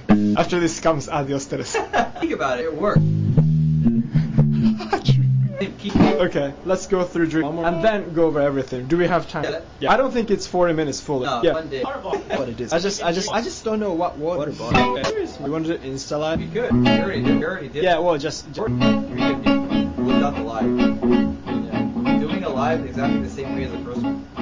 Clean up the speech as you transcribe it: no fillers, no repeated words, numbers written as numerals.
After this comes adios Teres. Think about it, it worked. Okay, let's go through drink and then go over everything. Do we have time? Yeah. I don't think it's 40 minutes fully. No, yeah. one day. What it is. I just don't know what water bottle. We want to Insta live? We could. We already did. Yeah, well, just We could without the live. Yeah. Doing a live exactly the same way as the first one.